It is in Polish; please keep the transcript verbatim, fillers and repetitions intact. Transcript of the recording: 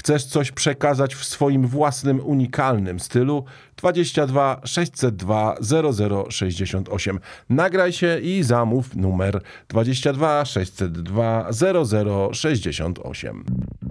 Chcesz coś przekazać w swoim własnym, unikalnym stylu? dwadzieścia dwa sześćset dwa zero zero sześćdziesiąt osiem. Nagraj się i zamów numer dwadzieścia dwa sześćset dwa zero zero sześćdziesiąt osiem.